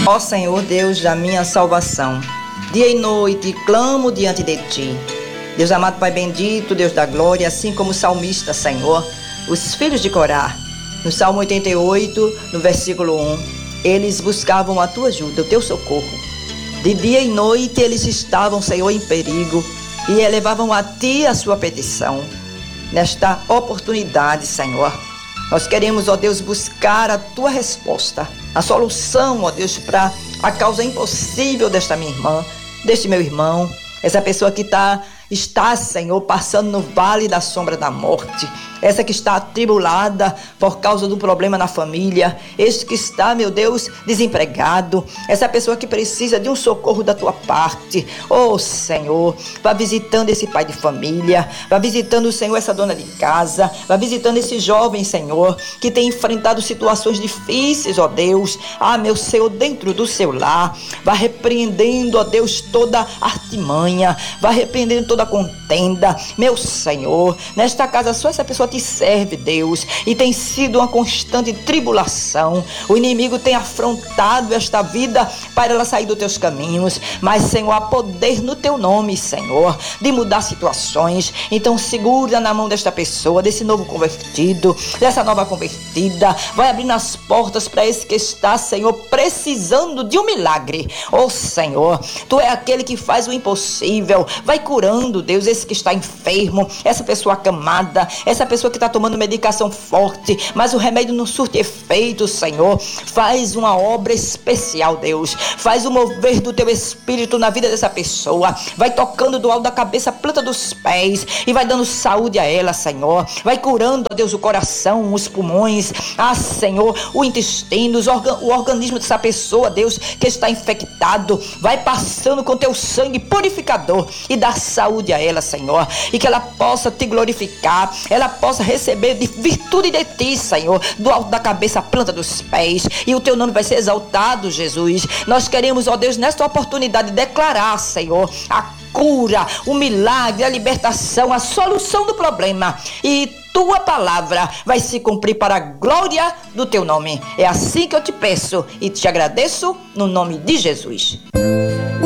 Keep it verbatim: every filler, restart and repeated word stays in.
Ó Senhor Deus da minha salvação, dia e noite clamo diante de Ti. Deus amado, Pai bendito, Deus da glória, assim como o salmista, Senhor, os filhos de Corá, no Salmo oitenta e oito, no versículo um, eles buscavam a Tua ajuda, o Teu socorro. De dia e noite eles estavam, Senhor, em perigo e elevavam a Ti a sua petição. Nesta oportunidade, Senhor, nós queremos, ó Deus, buscar a Tua resposta, a solução, ó Deus, para a causa impossível desta minha irmã, deste meu irmão, essa pessoa que tá, está, Senhor, passando no vale da sombra da morte, essa que está atribulada por causa do problema na família, este que está, meu Deus, desempregado, essa pessoa que precisa de um socorro da Tua parte. Oh, Senhor, vá visitando esse pai de família, vá visitando, Senhor, essa dona de casa, vá visitando esse jovem, Senhor, que tem enfrentado situações difíceis, ó Deus, ah, meu Senhor, dentro do seu lar, vá repreendendo, ó Deus, toda artimanha, vá repreendendo toda contenda, meu Senhor, nesta casa só essa pessoa te serve, Deus, e tem sido uma constante tribulação. O inimigo tem afrontado esta vida para ela sair dos teus caminhos, mas, Senhor, há poder no teu nome, Senhor, de mudar situações. Então segura na mão desta pessoa, desse novo convertido, dessa nova convertida, vai abrindo as portas para esse que está, Senhor, precisando de um milagre. Oh, Senhor, Tu é aquele que faz o impossível, vai curando, Deus, esse que está enfermo, essa pessoa acamada, essa pessoa que está tomando medicação forte, mas o remédio não surte efeito, Senhor. Faz uma obra especial, Deus. Faz o mover do Teu Espírito na vida dessa pessoa. Vai tocando do alto da cabeça, a planta dos pés, e vai dando saúde a ela, Senhor. Vai curando, ó Deus, o coração, os pulmões, ah, Senhor, o intestino, os organ- o organismo dessa pessoa, Deus, que está infectado. Vai passando com Teu sangue purificador e dá saúde a ela, Senhor. E que ela possa Te glorificar, ela possa receber de virtude de Ti, Senhor, do alto da cabeça, a planta dos pés, e o Teu nome vai ser exaltado, Jesus. Nós queremos, ó Deus, nesta oportunidade declarar, Senhor, a cura, o milagre, a libertação, a solução do problema, e Tua palavra vai se cumprir para a glória do Teu nome. É assim que eu te peço e te agradeço no nome de Jesus.